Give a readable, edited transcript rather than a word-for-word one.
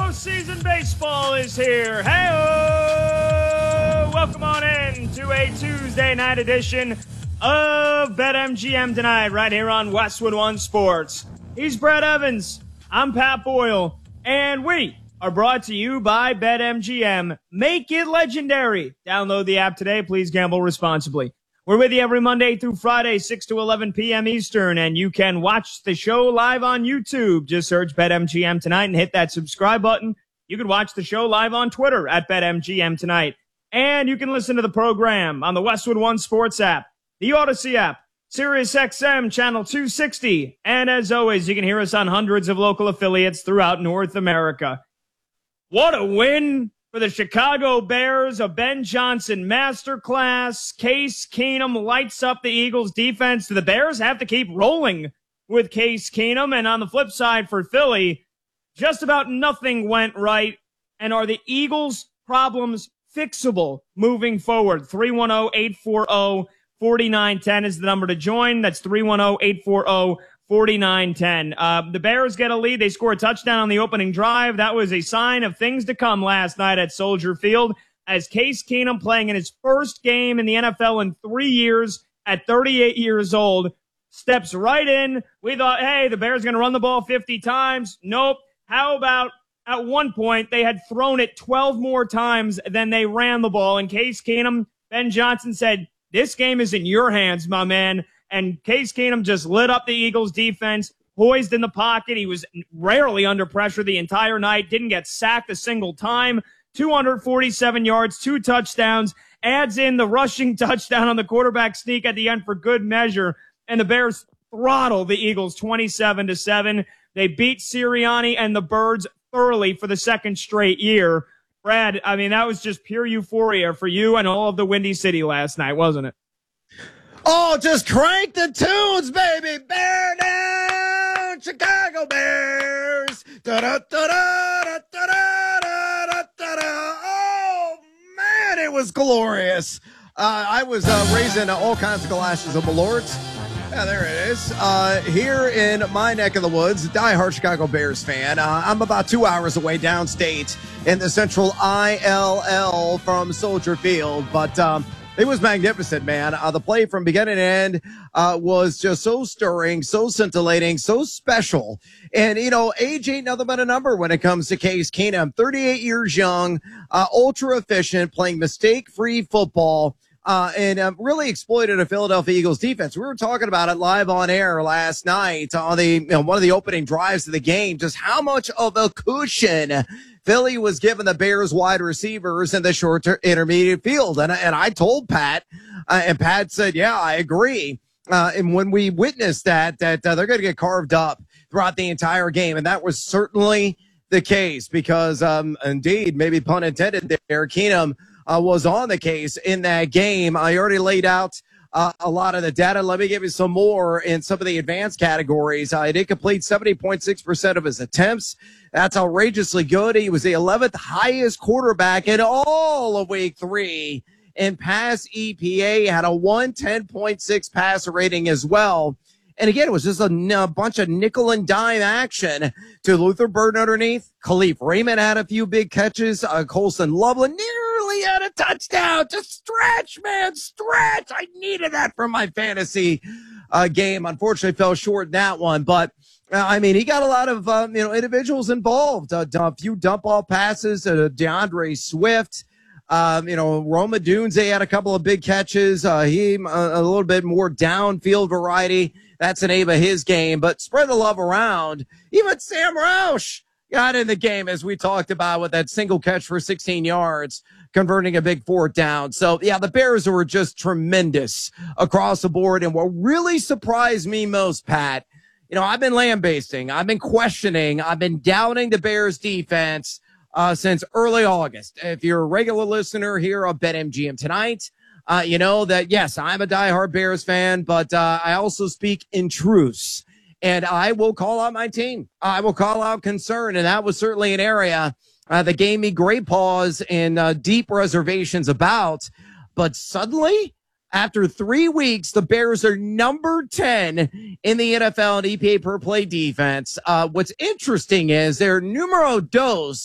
Postseason baseball is here. Hey-oh! Welcome on in to a Tuesday night edition of BetMGM tonight, right here on Westwood One Sports. He's Brett Evans. I'm Pat Boyle. And we are brought to you by BetMGM. Make it legendary. Download the app today. Please gamble responsibly. We're with you every Monday through Friday, 6 to 11 p.m. Eastern, and you can watch the show live on YouTube. Just search BetMGM Tonight and hit that subscribe button. You can watch the show live on Twitter at BetMGM Tonight. And you can listen to the program on the Westwood One Sports app, the Odyssey app, SiriusXM Channel 260. And as always, you can hear us on hundreds of local affiliates throughout North America. What a win for the Chicago Bears, a Ben Johnson masterclass. Case Keenum lights up the Eagles defense. The Bears have to keep rolling with Case Keenum. And on the flip side for Philly, just about nothing went right. And are the Eagles' problems fixable moving forward? 310-840-4910 is the number to join. That's 310-840-4910. The Bears get a lead. They score a touchdown on the opening drive. That was a sign of things to come last night at Soldier Field as Case Keenum, playing in his first game in the NFL in 3 years at 38 years old, steps right in. We thought, hey, the Bears are going to run the ball 50 times. Nope. How about at one point they had thrown it 12 more times than they ran the ball? And Case Keenum, Ben Johnson said, this game is in your hands, my man. And Case Keenum just lit up the Eagles defense, poised in the pocket. He was rarely under pressure the entire night, didn't get sacked a single time. 247 yards, 2 touchdowns, adds in the rushing touchdown on the quarterback sneak at the end for good measure. And the Bears throttle the Eagles 27-7. They beat Sirianni and the Birds thoroughly for the second straight year. Brad, I mean, that was just pure euphoria for you and all of the Windy City last night, wasn't it? Oh, just crank the tunes, baby. Bear down, Chicago Bears. Oh, man, it was glorious. I was raising all kinds of glasses of Malort's. Yeah, there it is. Here in my neck of the woods, diehard Chicago Bears fan. I'm about 2 hours away downstate in the central ILL from Soldier Field, but it was magnificent, man. The play from beginning to end was just so stirring, so scintillating, so special. And, you know, age ain't nothing but a number when it comes to Case Keenum. 38 years young, ultra efficient, playing mistake-free football, and really exploited a Philadelphia Eagles defense. We were talking about it live on air last night on the one of the opening drives of the game, just how much of a cushion Philly was giving the Bears wide receivers in the short to intermediate field. And I told Pat, and Pat said, yeah, I agree. And when we witnessed that they're going to get carved up throughout the entire game. And that was certainly the case because, indeed, maybe pun intended there, Keenum was on the case in that game. I already laid out a lot of the data. Let me give you some more in some of the advanced categories. He did complete 70.6% of his attempts. That's outrageously good. He was the 11th highest quarterback in all of week 3 in pass EPA, had a 110.6 passer rating as well. And again, it was just a bunch of nickel and dime action to Luther Burden underneath. Khalif Raymond had a few big catches. Colson Loveland nearly had a touchdown. Just stretch, man, stretch. I needed that for my fantasy game. Unfortunately, fell short in that one. But, I mean, he got a lot of, individuals involved. A few dump off passes to DeAndre Swift. Roma Dunze had a couple of big catches. He a little bit more downfield variety. That's the name of his game. But spread the love around. Even Sam Roush got in the game, as we talked about, with that single catch for 16 yards, converting a big 4th down. So, yeah, the Bears were just tremendous across the board. And what really surprised me most, Pat, I've been lambasting, I've been questioning, I've been doubting the Bears defense since early August. If you're a regular listener here on BetMGM Tonight, you know that, yes, I'm a diehard Bears fan, but I also speak in truths. And I will call out my team. I will call out concern, and that was certainly an area that gave me great pause and deep reservations about. But suddenly, after 3 weeks, the Bears are number 10 in the NFL in EPA per play defense. What's interesting is they're numero dos